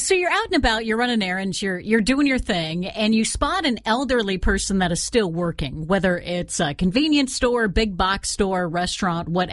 So you're out and about, you're running errands, you're doing your thing, and you spot an elderly person that is still working, whether it's a convenience store, big box store, restaurant, whatever.